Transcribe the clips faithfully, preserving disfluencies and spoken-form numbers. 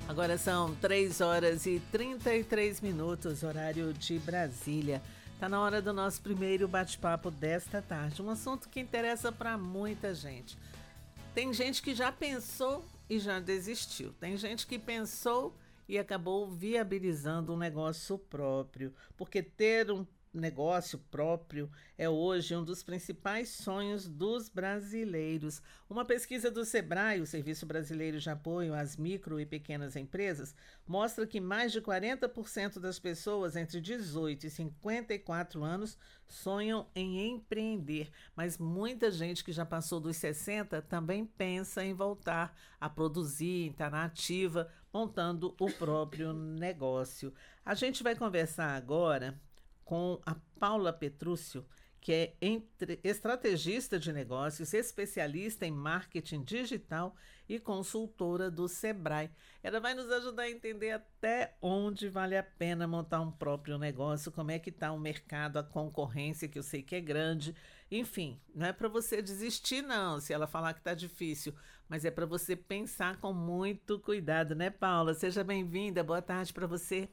Agora são três horas e trinta e três minutos, horário de Brasília. Está na hora do nosso primeiro bate-papo desta tarde, um assunto que interessa para muita gente. Tem gente que já pensou e já desistiu. Tem gente que pensou e acabou viabilizando um negócio próprio, porque ter um negócio próprio é hoje um dos principais sonhos dos brasileiros. Uma pesquisa do Sebrae, o Serviço Brasileiro de Apoio às Micro e Pequenas Empresas, mostra que mais de quarenta por cento das pessoas entre dezoito e cinquenta e quatro anos sonham em empreender, mas muita gente que já passou dos sessenta também pensa em voltar a produzir, estar na ativa, montando o próprio negócio. A gente vai conversar agora com a Paula Petrúcio, que é entre, estrategista de negócios, especialista em marketing digital e consultora do Sebrae. Ela vai nos ajudar a entender até onde vale a pena montar um próprio negócio, como é que está o mercado, a concorrência, que eu sei que é grande. Enfim, não é para você desistir não, se ela falar que está difícil, mas é para você pensar com muito cuidado, né, Paula? Seja bem-vinda, boa tarde para você.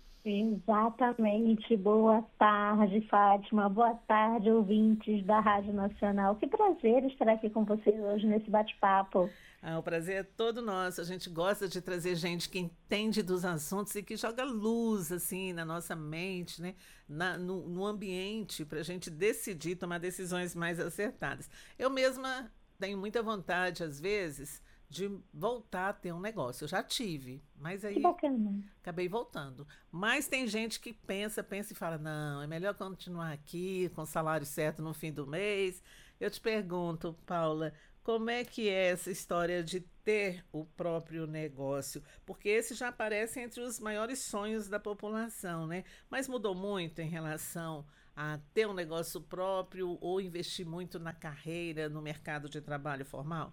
Exatamente. Boa tarde, Fátima. Boa tarde, ouvintes da Rádio Nacional. Que prazer estar aqui com vocês hoje nesse bate-papo. Ah, o prazer é todo nosso. A gente gosta de trazer gente que entende dos assuntos e que joga luz assim na nossa mente, né? Na, no, no ambiente, para a gente decidir, tomar decisões mais acertadas. Eu mesma tenho muita vontade, às vezes, de voltar a ter um negócio. Eu já tive, mas aí Que bacana. acabei voltando. Mas tem gente que pensa, pensa e fala, não, é melhor continuar aqui com o salário certo no fim do mês. Eu te pergunto, Paula, como é que é essa história de ter o próprio negócio? Porque esse já aparece entre os maiores sonhos da população, né? Mas mudou muito em relação a ter um negócio próprio ou investir muito na carreira, no mercado de trabalho formal?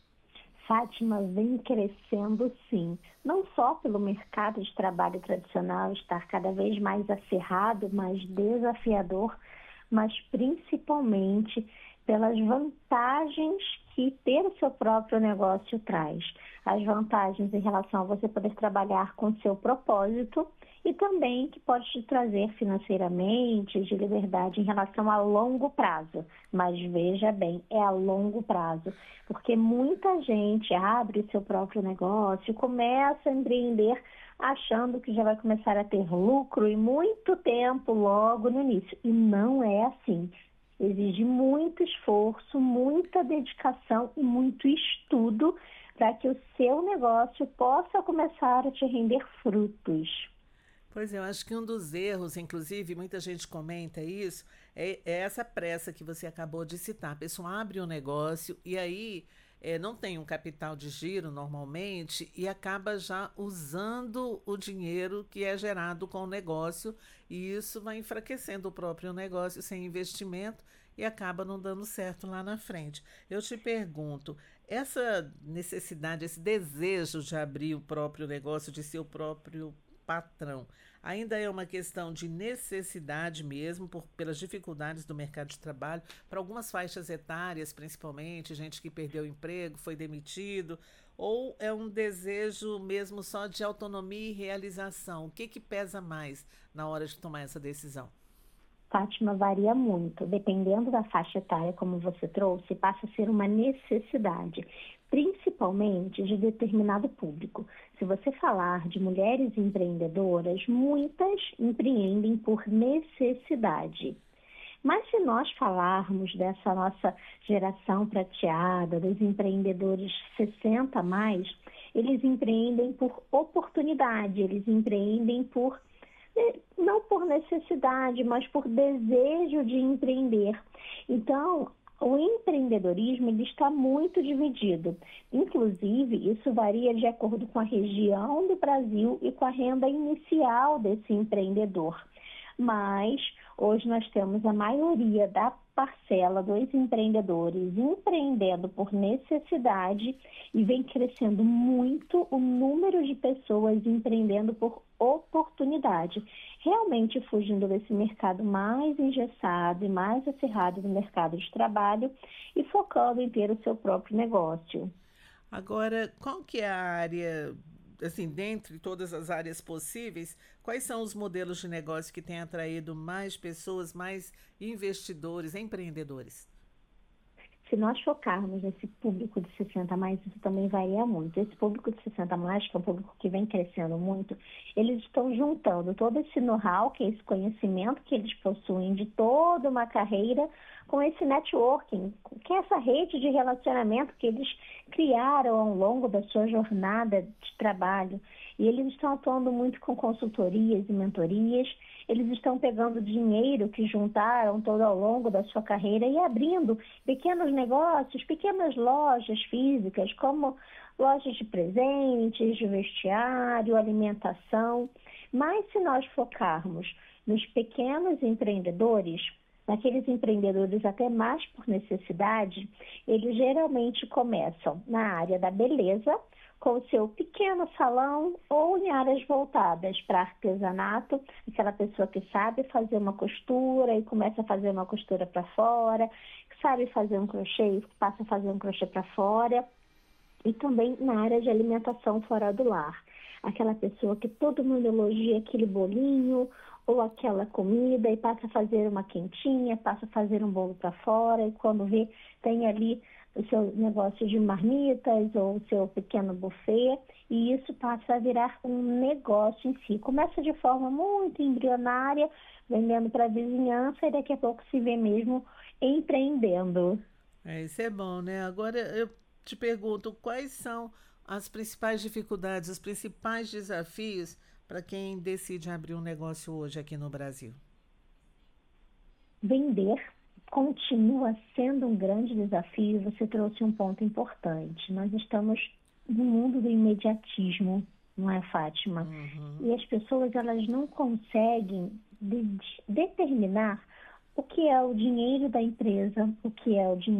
Fátima, vem crescendo sim, não só pelo mercado de trabalho tradicional estar cada vez mais acirrado, mais desafiador, mas principalmente pelas vantagens que ter o seu próprio negócio traz. As vantagens em relação a você poder trabalhar com seu propósito e também que pode te trazer financeiramente, de liberdade em relação a longo prazo. Mas veja bem, é a longo prazo, porque muita gente abre seu próprio negócio, começa a empreender achando que já vai começar a ter lucro e muito tempo logo no início. E não é assim. Exige muito esforço, muita dedicação e muito estudo para que o seu negócio possa começar a te render frutos. Pois é, eu acho que um dos erros, inclusive, muita gente comenta isso, é, é essa pressa que você acabou de citar. A pessoa abre um negócio e aí é, não tem um capital de giro normalmente e acaba já usando o dinheiro que é gerado com o negócio e isso vai enfraquecendo o próprio negócio sem investimento e acaba não dando certo lá na frente. Eu te pergunto, essa necessidade, esse desejo de abrir o próprio negócio, de ser o próprio patrão, ainda é uma questão de necessidade mesmo, por, pelas dificuldades do mercado de trabalho, para algumas faixas etárias, principalmente, gente que perdeu o emprego, foi demitido, ou é um desejo mesmo só de autonomia e realização? O que que pesa mais na hora de tomar essa decisão? Fátima, varia muito. Dependendo da faixa etária, como você trouxe, passa a ser uma necessidade, principalmente de determinado público. Se você falar de mulheres empreendedoras, muitas empreendem por necessidade. Mas se nós falarmos dessa nossa geração prateada, dos empreendedores sessenta a mais, eles empreendem por oportunidade, eles empreendem por não por necessidade, mas por desejo de empreender. Então, o empreendedorismo ele está muito dividido. Inclusive, isso varia de acordo com a região do Brasil e com a renda inicial desse empreendedor. Mas hoje nós temos a maioria da parcela dos empreendedores empreendendo por necessidade e vem crescendo muito o número de pessoas empreendendo por oportunidade, realmente fugindo desse mercado mais engessado e mais acirrado do mercado de trabalho e focando em ter o seu próprio negócio. Agora, qual que é a área assim, dentre todas as áreas possíveis, quais são os modelos de negócio que têm atraído mais pessoas, mais investidores, empreendedores? Se nós focarmos nesse público de sessenta a mais, isso também varia muito. Esse público de sessenta a mais, que é um público que vem crescendo muito, eles estão juntando todo esse know-how, que é esse conhecimento que eles possuem de toda uma carreira, com esse networking, que é essa rede de relacionamento que eles criaram ao longo da sua jornada de trabalho. E eles estão atuando muito com consultorias e mentorias, eles estão pegando dinheiro que juntaram todo ao longo da sua carreira e abrindo pequenos negócios, pequenas lojas físicas, como lojas de presentes, de vestiário, alimentação. Mas se nós focarmos nos pequenos empreendedores, naqueles empreendedores até mais por necessidade, eles geralmente começam na área da beleza, com o seu pequeno salão ou em áreas voltadas para artesanato, aquela pessoa que sabe fazer uma costura e começa a fazer uma costura para fora, que sabe fazer um crochê e passa a fazer um crochê para fora, e também na área de alimentação fora do lar. Aquela pessoa que todo mundo elogia aquele bolinho ou aquela comida e passa a fazer uma quentinha, passa a fazer um bolo para fora e quando vê tem ali o seu negócio de marmitas ou o seu pequeno buffet, e isso passa a virar um negócio em si. Começa de forma muito embrionária, vendendo para a vizinhança e daqui a pouco se vê mesmo empreendendo. É, isso é bom, né? Agora eu te pergunto, quais são as principais dificuldades, os principais desafios para quem decide abrir um negócio hoje aqui no Brasil? Vender continua sendo um grande desafio. Você trouxe um ponto importante. Nós estamos no mundo do imediatismo, não é, Fátima? Uhum. E as pessoas elas não conseguem de- determinar o que é o dinheiro da empresa, o que é o dinheiro